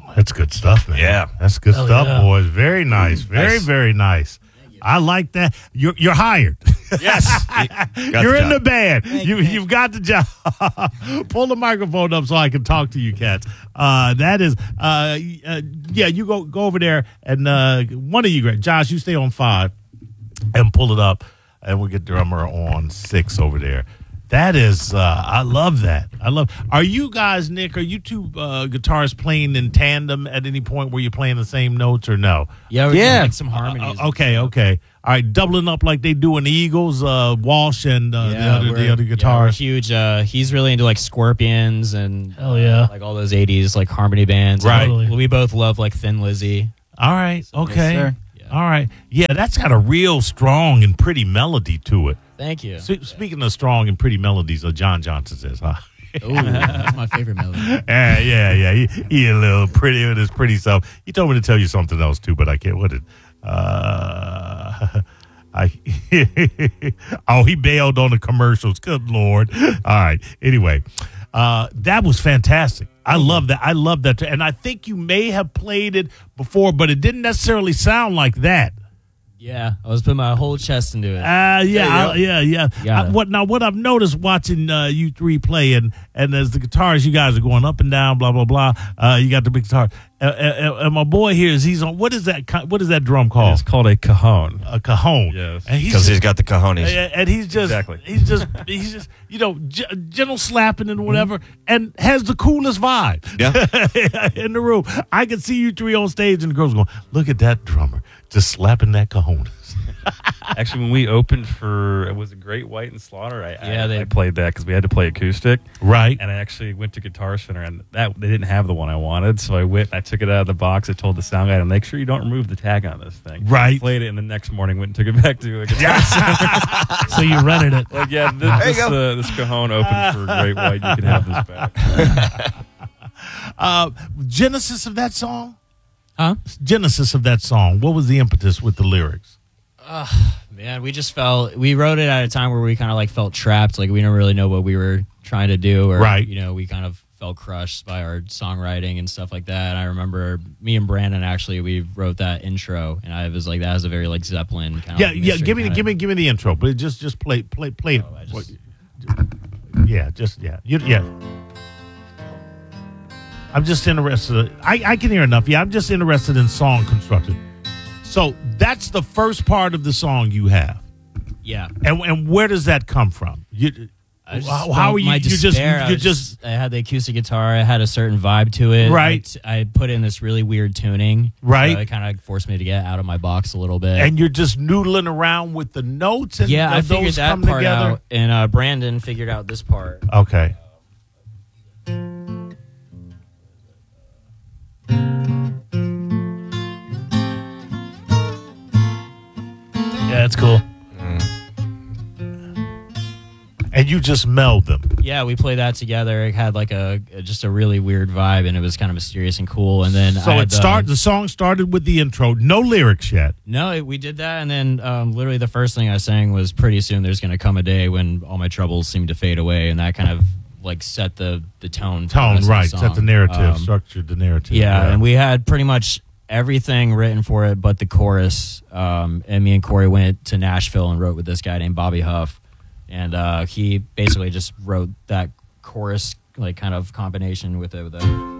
That's good stuff, man. Yeah. That's good Hell stuff, yeah. boys. Very nice. Very, Nice. very nice. I like that. You're hired. Yes. You're in the band. You've got the job. Pull the microphone up so I can talk to you, cats. That is, yeah, you go over there and one of you, Greg. Josh, you stay on 5 and pull it up, and we'll get drummer on 6 over there. That is, I love that. Are you guys, Nick, are you two guitarists playing in tandem at any point where you're playing the same notes or no? Yeah, we're doing, like some harmonies. Okay. All right, doubling up like they do in the Eagles, Walsh and the other guitarists. Yeah, we're huge. He's really into like Scorpions and Hell yeah. like all those 80s like harmony bands. Right. And we both love like Thin Lizzy. All right, okay. sir. All right. Yeah, that's got a real strong and pretty melody to it. Thank you. Speaking of strong and pretty melodies, John Johnson says, huh? Ooh, that's my favorite melody. Yeah. He a little pretty with his pretty stuff. He told me to tell you something else too, but I can't. What it? He bailed on the commercials. Good Lord. All right. Anyway, that was fantastic. I love that. And I think you may have played it before, but it didn't necessarily sound like that. Yeah, I was putting my whole chest into it. Yeah. What I've noticed watching you three play, and as the guitars, you guys are going up and down, blah blah blah. You got the big guitar, and my boy here he's on. What is that drum called? It's called a cajon. A cajon. Yes, because he's got the cojones. And he's just gentle slapping and whatever, and has the coolest vibe. Yeah, in the room. I could see you three on stage, and the girls going, "Look at that drummer, just slapping that cajon." Actually, when we opened for it was a Great White and Slaughter, I played that because we had to play acoustic, right? And I actually went to Guitar Center, and they didn't have the one I wanted, so I took it out of the box. I told the sound guy to make sure you don't remove the tag on this thing. Right. I played it, and the next morning went and took it back to a Guitar Center. So you rented it. Like, yeah, this cajon opened for Great White. You can have this back. Genesis of that song? Huh? Genesis of that song. What was the impetus with the lyrics? Man, we wrote it at a time where we kind of like felt trapped. Like we didn't really know what we were trying to do. Or, right. We kind of felt crushed by our songwriting and stuff like that. And I remember me and Brandon, actually, we wrote that intro. And I was like, that was a very like Zeppelin kind of. Yeah. Give me the intro, but just play it. Yeah. I'm just interested. I can hear enough. Yeah, I'm just interested in song construction. So that's the first part of the song you have. Yeah. And where does that come from? How are you? I had the acoustic guitar. I had a certain vibe to it. Right. I put in this really weird tuning. Right. So it kind of forced me to get out of my box a little bit. And you're just noodling around with the notes. And yeah, I figured that part together? out. And Brandon figured out this part. Okay. Yeah, it's cool. And you just meld them. Yeah, we played that together. It had like just a really weird vibe, and it was kind of mysterious and cool. And then the song started with the intro, no lyrics yet. No, we did that, and then literally the first thing I sang was "Pretty soon there's going to come a day when all my troubles seem to fade away," and that kind of like set the tone. Right? Set the narrative, structured the narrative. Yeah, and we had pretty much everything written for it, but the chorus. And me and Corey went to Nashville and wrote with this guy named Bobby Huff. And he basically just wrote that chorus, like kind of combination with it.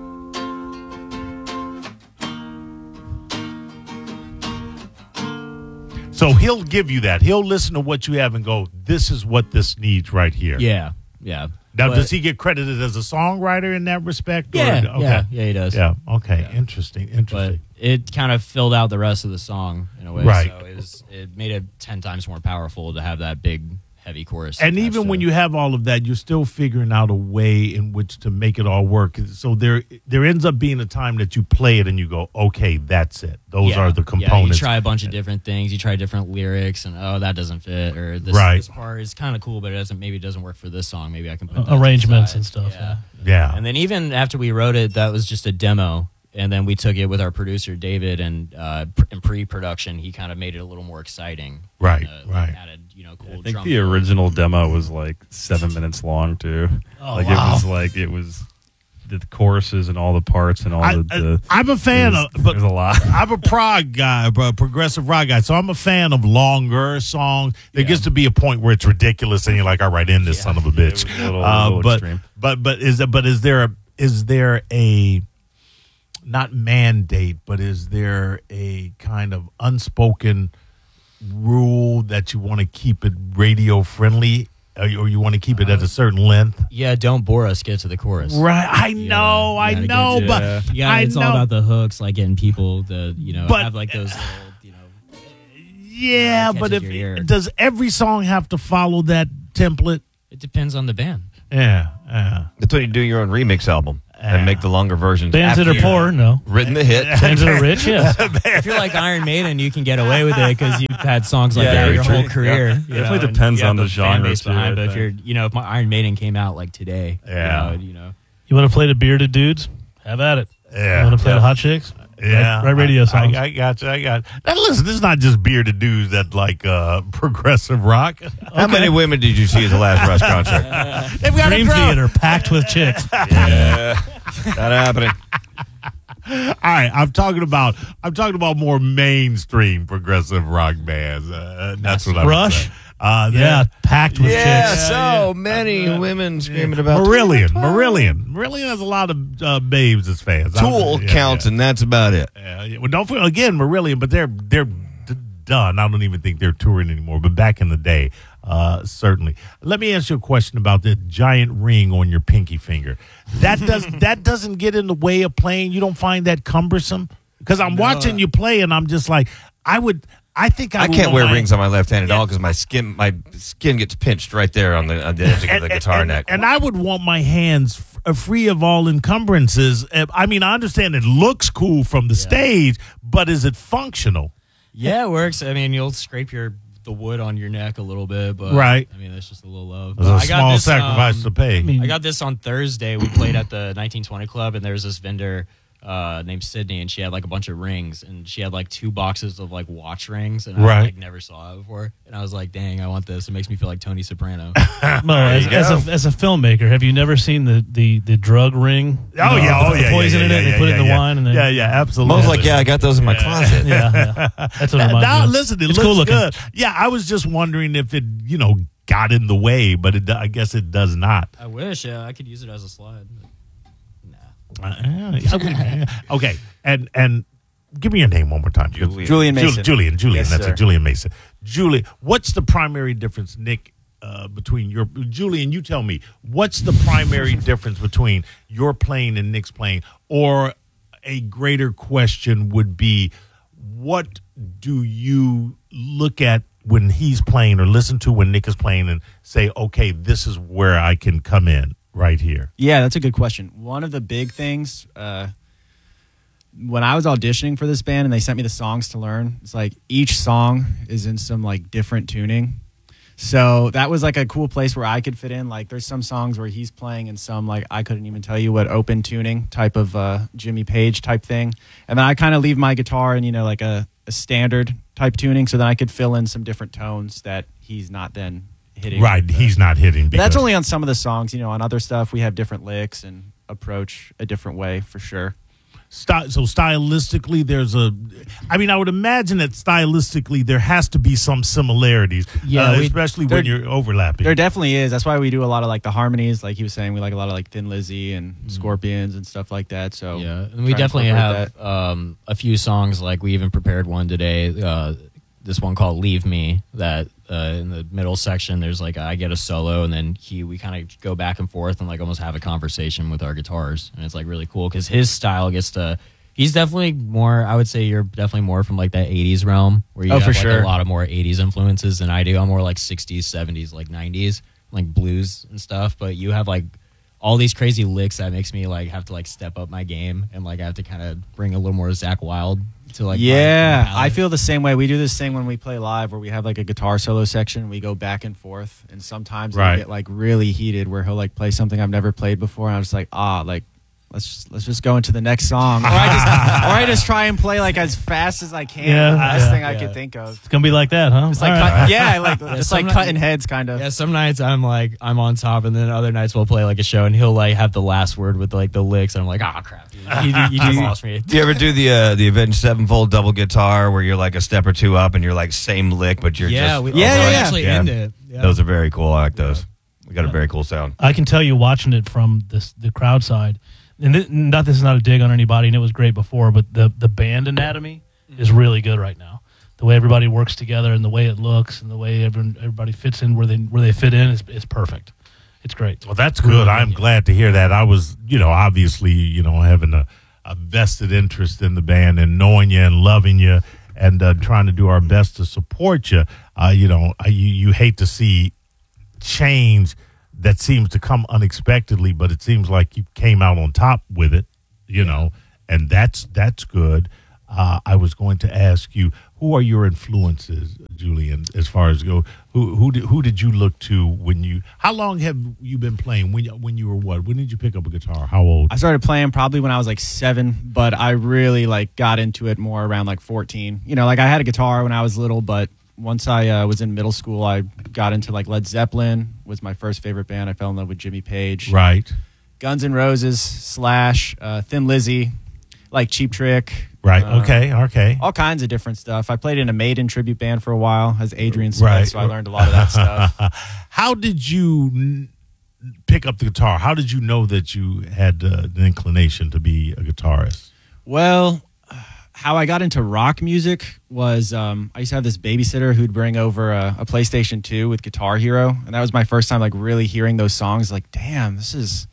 So he'll give you that. He'll listen to what you have and go, "This is what this needs right here." Yeah. Now, does he get credited as a songwriter in that respect? Yeah. Okay. Yeah, he does. Yeah. Okay. Yeah. Interesting. But it kind of filled out the rest of the song in a way. Right. So it made it 10 times more powerful to have that big, heavy chorus. And even when you have all of that, you're still figuring out a way in which to make it all work. So there ends up being a time that you play it and you go, "Okay, that's it. Those are the components." Yeah, you try a bunch of different things. You try different lyrics, and that doesn't fit, or this part is kind of cool, but it doesn't work for this song. Maybe I can put that arrangements aside. and stuff. Yeah. And then even after we wrote it, that was just a demo. And then we took it with our producer, David, and in pre-production, he kind of made it a little more exciting. Right. Added, cool I think drum the original demo was like 7 minutes long, too. Oh, It was the choruses and all the parts and all I'm a fan of, but there's a lot. I'm a prog guy, a progressive rock guy, so I'm a fan of longer songs. There gets to be a point where it's ridiculous, and you're like, all right, end this son of a bitch. But is there a not mandate, but is there a kind of unspoken rule that you want to keep it radio friendly, or you want to keep it at a certain length? Yeah, don't bore us. Get to the chorus. Right, I know, but yeah, it's all about the hooks, like getting people to have like those little yeah. But catches your ear. does every song have to follow that template? It depends on the band. Yeah. That's when you do your own remix album and make the longer versions. Bands that after are poor, no. written the hit. Bands that are rich, yes. If you're like Iron Maiden, you can get away with it because you've had songs like Yeah, that very your true. whole career. Yeah. you Definitely know, and depends you have on the fan genre, base too, behind. I But if think. if my Iron Maiden came out like today, Yeah. You want to play the bearded dudes? Have at it. Yeah. You want to play the hot chicks? Yeah, Right radio songs. I got you. Now listen, this is not just bearded dudes that like progressive rock. How many women did you see at the last Rush concert? They've got Dream a crowd. Theater packed with chicks. Yeah, not happening. All right, I'm talking about more mainstream progressive rock bands. That's what I'm Rush? saying. Yeah, packed with Yeah, chicks. so many women screaming about Marillion has a lot of babes as fans. Tool counts, and that's about it. Yeah. Well, don't forget again Marillion, but they're done. I don't even think they're touring anymore. But back in the day, certainly. Let me ask you a question about the giant ring on your pinky finger. That doesn't get in the way of playing. You don't find that cumbersome? Because I'm watching you play, and I'm just like, I can't wear rings on my left hand at all because my skin gets pinched right there on the edge of the guitar neck. And I would want my hands free of all encumbrances. I mean, I understand it looks cool from the stage, but is it functional? Yeah, it works. I mean, you'll scrape the wood on your neck a little bit, but Right. I mean, that's just a little love. It's a small sacrifice to pay. I got this on Thursday. We played at the 1920 Club, and there was this vendor named Sydney, and she had like a bunch of rings, and she had like 2 boxes of like watch rings, and I like never saw it before. And I was like, dang, I want this. It makes me feel like Tony Soprano. Mo, as a filmmaker, have you never seen the drug ring? Oh, yeah. The poison in it, and they put it in the wine. And then, Yeah, absolutely. Mo's like, yeah, I got those in my closet. yeah. That's what it reminds Now, me of. listen, it It's looks cool looking. good. Yeah, I was just wondering if it, got in the way, but I guess it does not. I wish I could use it as a slide. But Okay, and give me your name one more time. Julian Mason. Julian. Yes, That's sir. it. Julian Mason. Julian, what's the primary difference, Nick, between Julian? You tell me. What's the primary difference between your playing and Nick's playing? Or a greater question would be, what do you look at when he's playing, or listen to when Nick is playing, and say, okay, this is where I can come in right here? Yeah, that's a good question. One of the big things, when I was auditioning for this band and they sent me the songs to learn, it's like each song is in some like different tuning. So that was like a cool place where I could fit in. Like there's some songs where he's playing and some like I couldn't even tell you what open tuning type of Jimmy Page type thing. And then I kind of leave my guitar in, like a standard type tuning, so then I could fill in some different tones that he's not then hitting. Right, he's not hitting. But that's because- only on some of the songs. On other stuff we have different licks and approach a different way for sure. So stylistically, I would imagine that stylistically there has to be some similarities, especially when you're overlapping. There definitely is. That's why we do a lot of like the harmonies. Like he was saying, we like a lot of like Thin Lizzy and Scorpions and stuff like that. So yeah, and we definitely have a few songs. Like we even prepared one today. This one called "Leave Me." That in the middle section, there's like I get a solo, and then we kind of go back and forth and like almost have a conversation with our guitars, and it's like really cool because his style gets to. He's definitely more. I would say you're definitely more from like that '80s realm where you have like a lot of more '80s influences than I do. I'm more like '60s, '70s, like '90s, like blues and stuff. But you have like all these crazy licks that makes me like have to like step up my game and like I have to kind of bring a little more Zakk Wylde to like. Yeah, my I feel the same way. We do this thing when we play live where we have like a guitar solo section. We go back and forth, and sometimes we get like really heated where he'll like play something I've never played before, and I'm just like let's just go into the next song, or I just try and play like as fast as I can. Yeah, the best thing I yeah. could think of. It's gonna be like that, huh? It's like All right. just like cutting heads, kind of. Yeah, some nights I'm on top, and then other nights we'll play like a show, and he'll like have the last word with like the licks, and I'm like, oh crap, you just lost me. Do you ever do the Avenged Sevenfold double guitar where you're like a step or two up and you're like same lick, but you're just we actually Yeah. end it. Yeah. Those are very cool. I like those. We got a very cool sound. I can tell you watching it from the crowd side, and this is not a dig on anybody, and it was great before, but the band anatomy is really good right now. The way everybody works together and the way it looks and the way everybody fits in where they fit in is perfect. It's great. Well, that's good. I'm glad to hear that. I was, obviously, having a vested interest in the band and knowing you and loving you and trying to do our best to support you. You hate to see change that seems to come unexpectedly, but it seems like you came out on top with it, and that's good. I was going to ask you, who are your influences, Julian, as far as go? Who did you look to when you? How long have you been playing? When you were what? When did you pick up a guitar? How old? I started playing probably when I was like 7, but I really got into it more around like 14. I had a guitar when I was little, but once I was in middle school, I got into like Led Zeppelin was my first favorite band. I fell in love with Jimmy Page. Right. Guns N' Roses, Slash, Thin Lizzy, like Cheap Trick. Right. Okay. All kinds of different stuff. I played in a Maiden tribute band for a while as Adrian Smith, Right. so I learned a lot of that stuff. How did you pick up the guitar? How did you know that you had an inclination to be a guitarist? Well, how I got into rock music was I used to have this babysitter who'd bring over a PlayStation 2 with Guitar Hero, and that was my first time like really hearing those songs. Like, damn, this is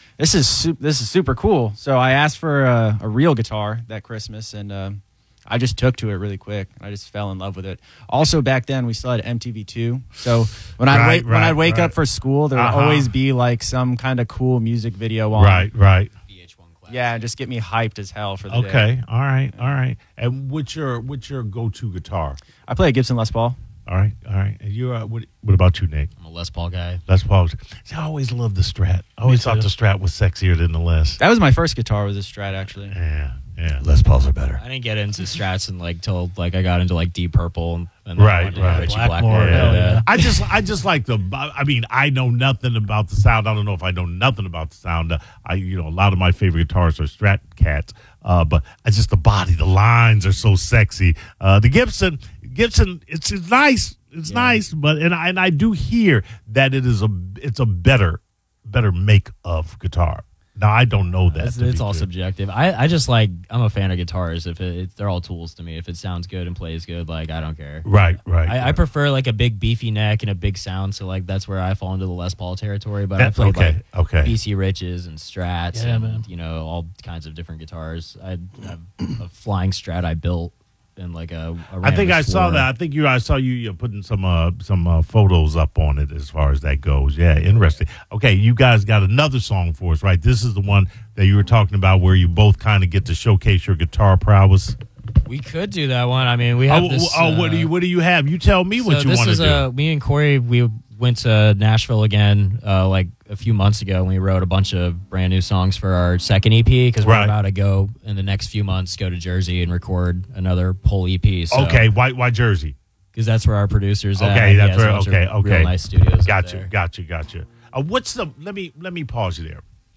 super cool. So I asked for a real guitar that Christmas, and I just took to it really quick. I just fell in love with it. Also, back then we still had MTV2, so when I'd wake up for school, there would always be like some kind of cool music video on. Right. VH1 class. Yeah, and just get me hyped as hell for the day. Okay. All right. And what's your go-to guitar? I play a Gibson Les Paul. All right. And you what about you, Nick? I'm a Les Paul guy. Les Paul. See, I always loved the Strat. I always thought the Strat was sexier than the Les. That was my first guitar, was a Strat, actually. Yeah. Les Pauls are better. I didn't get into Strats till like I got into like Deep Purple and Right. Richie Blackmore, Yeah. I just like I know nothing about the sound. I don't know if I know nothing about the sound. A lot of my favorite guitarists are Strat cats. But it's just the body, the lines are so sexy. The Gibson, it's nice. It's nice, but I do hear that it's a better make of guitar. Now I don't know that. It's all subjective. I just I'm a fan of guitars. If they're all tools to me. If it sounds good and plays good, like I don't care. Right. I prefer like a big beefy neck and a big sound. So like that's where I fall into the Les Paul territory. But I played like BC Riches and Strats and all kinds of different guitars. I have a flying Strat I built. And like I think I saw that. I saw you putting some photos up on it as far as that goes. Yeah, interesting. Okay, you guys got another song for us, right? This is the one that you were talking about where you both kind of get to showcase your guitar prowess. We could do that one. I mean, we have this. What do you have? You tell me what you want to do. Me and Corey, we went to Nashville again like a few months ago, and we wrote a bunch of brand new songs for our second EP because we're about to go in the next few months, go to Jersey and record another whole EP. So, okay, why Jersey? Because that's where our producers. Okay, that's where. Okay, real nice studios. Got you. What's the? Let me pause you there.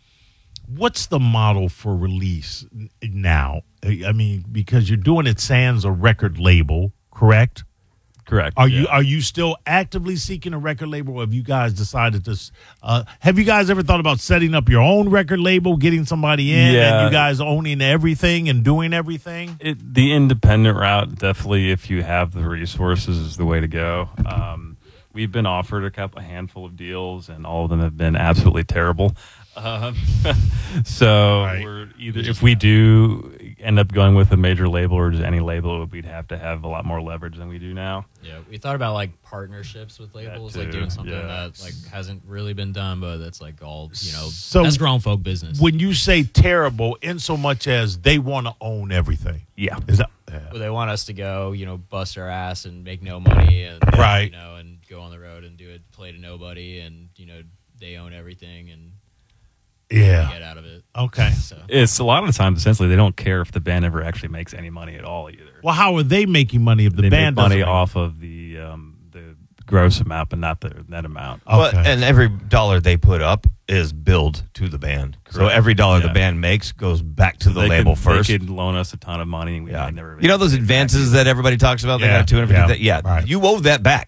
What's the model for release now? I mean, because you're doing it sans a record label, correct? Correct. Are you still actively seeking a record label, or have you guys decided to? Have you guys ever thought about setting up your own record label, getting somebody in, and you guys owning everything and doing everything? The independent route, definitely, if you have the resources, is the way to go. We've been offered a handful of deals, and all of them have been absolutely terrible. We're either, if we do end up going with a major label or just any label, we'd have to have a lot more leverage than we do now. Yeah, we thought about like partnerships with labels, like doing something that like hasn't really been done, but that's like all So that's grown folk business. When you say terrible, in so much as they want to own everything, is that? Well, they want us to go, bust our ass and make no money, and and go on the road and do it, play to nobody, and they own everything, and Yeah. get out of it. Okay. So It's a lot of the times, essentially, they don't care if the band ever actually makes any money at all either. Well, how are they making money if the They band make money doesn't make- off of the gross amount, but not the net amount. But, Okay. and every dollar they put up is billed to the band. So Correct. every dollar the Yeah. band makes goes back to the They label could, first. They could loan us a ton of money, and we Yeah. might never. You know those advances that everybody talks about? They Yeah, got 250. yeah, right. You owe that back.